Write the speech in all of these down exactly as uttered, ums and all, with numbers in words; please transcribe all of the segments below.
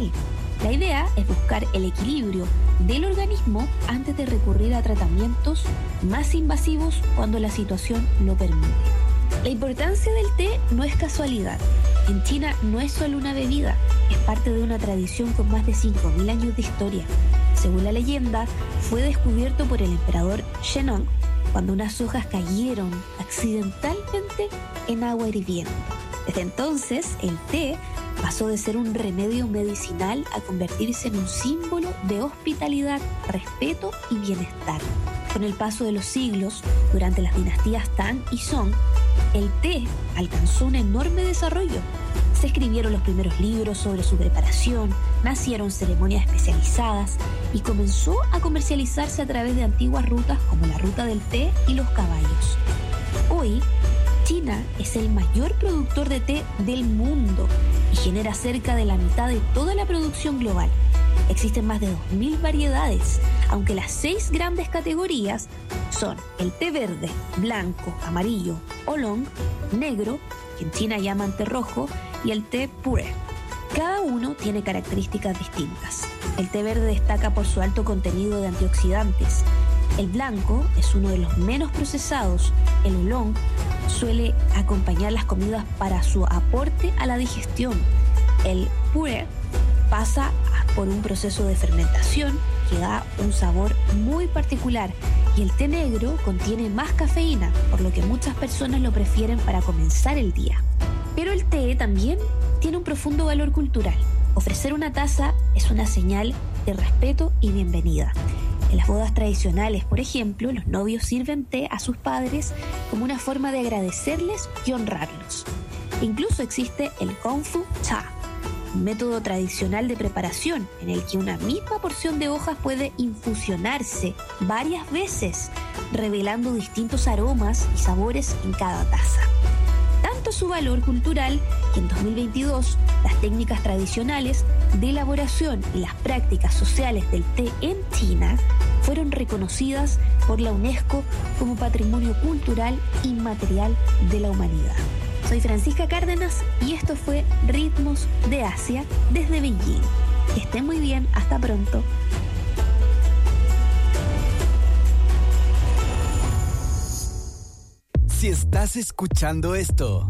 natural. La idea es buscar el equilibrio del organismo antes de recurrir a tratamientos más invasivos cuando la situación lo permite. La importancia del té no es casualidad. En China no es solo una bebida, es parte de una tradición con más de cinco mil años de historia. Según la leyenda, fue descubierto por el emperador Shennong cuando unas hojas cayeron accidentalmente en agua hirviendo. Desde entonces, el té pasó de ser un remedio medicinal a convertirse en un símbolo de hospitalidad, respeto y bienestar. Con el paso de los siglos, durante las dinastías Tang y Song, el té alcanzó un enorme desarrollo. Se escribieron los primeros libros sobre su preparación, nacieron ceremonias especializadas y comenzó a comercializarse a través de antiguas rutas como la ruta del té y los caballos. Hoy, China es el mayor productor de té del mundo y genera cerca de la mitad de toda la producción global. Existen más de dos mil variedades, aunque las seis grandes categorías son el té verde, blanco, amarillo, oolong, negro, que en China llaman té rojo, y el té pure. Cada uno tiene características distintas. El té verde destaca por su alto contenido de antioxidantes. El blanco es uno de los menos procesados. El oolong suele acompañar las comidas para su aporte a la digestión. El pure pasa por un proceso de fermentación que da un sabor muy particular, y el té negro contiene más cafeína, por lo que muchas personas lo prefieren para comenzar el día. Pero el té también tiene un profundo valor cultural. Ofrecer una taza es una señal de respeto y bienvenida. En las bodas tradicionales, por ejemplo, los novios sirven té a sus padres como una forma de agradecerles y honrarlos. Incluso existe el Kung Fu Cha, un método tradicional de preparación en el que una misma porción de hojas puede infusionarse varias veces, revelando distintos aromas y sabores en cada taza. Tanto su valor cultural que en dos mil veintidós las técnicas tradicionales de elaboración y las prácticas sociales del té en China fueron reconocidas por la UNESCO como Patrimonio Cultural Inmaterial de la Humanidad. Soy Francisca Cárdenas y esto fue Ritmos de Asia desde Beijing. Que estén muy bien, hasta pronto. Si estás escuchando esto,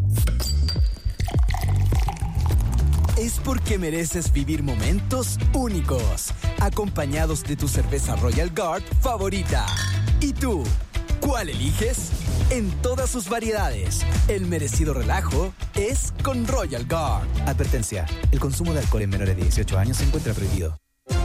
es porque mereces vivir momentos únicos, acompañados de tu cerveza Royal Guard favorita. ¿Y tú? ¿Cuál eliges? En todas sus variedades, el merecido relajo es con Royal Guard. Advertencia, el consumo de alcohol en menores de dieciocho años se encuentra prohibido.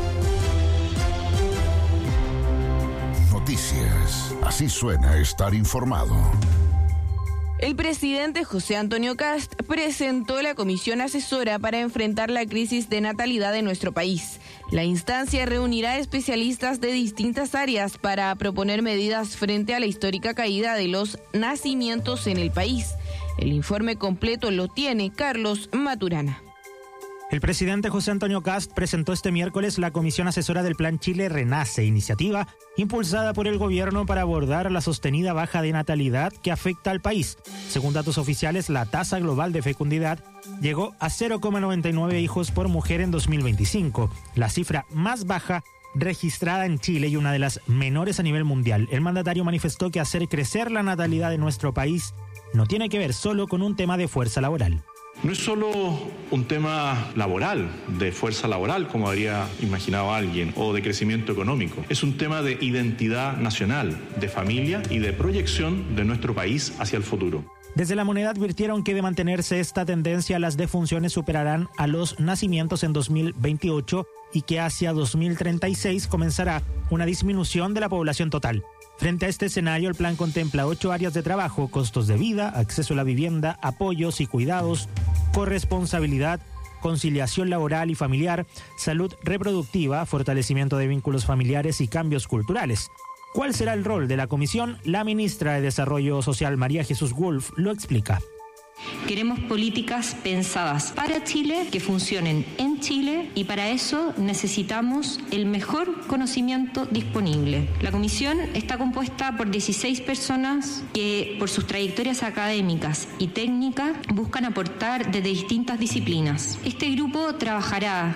Noticias. Así suena estar informado. El presidente José Antonio Kast presentó la comisión asesora para enfrentar la crisis de natalidad de nuestro país. La instancia reunirá especialistas de distintas áreas para proponer medidas frente a la histórica caída de los nacimientos en el país. El informe completo lo tiene Carlos Maturana. El presidente José Antonio Kast presentó este miércoles la Comisión Asesora del Plan Chile Renace, iniciativa impulsada por el gobierno para abordar la sostenida baja de natalidad que afecta al país. Según datos oficiales, la tasa global de fecundidad llegó a cero coma noventa y nueve hijos por mujer en dos mil veinticinco, la cifra más baja registrada en Chile y una de las menores a nivel mundial. El mandatario manifestó que hacer crecer la natalidad de nuestro país no tiene que ver solo con un tema de fuerza laboral. No es solo un tema laboral, de fuerza laboral, como habría imaginado alguien, o de crecimiento económico. Es un tema de identidad nacional, de familia y de proyección de nuestro país hacia el futuro. Desde La Moneda advirtieron que de mantenerse esta tendencia, las defunciones superarán a los nacimientos en dos mil veintiocho y que hacia dos mil treinta y seis comenzará una disminución de la población total. Frente a este escenario, el plan contempla ocho áreas de trabajo: costos de vida, acceso a la vivienda, apoyos y cuidados, corresponsabilidad, conciliación laboral y familiar, salud reproductiva, fortalecimiento de vínculos familiares y cambios culturales. ¿Cuál será el rol de la comisión? La ministra de Desarrollo Social, María Jesús Wolf, lo explica. Queremos políticas pensadas para Chile, que funcionen en Chile, y para eso necesitamos el mejor conocimiento disponible. La comisión está compuesta por dieciséis personas que, por sus trayectorias académicas y técnicas, buscan aportar desde distintas disciplinas. Este grupo trabajará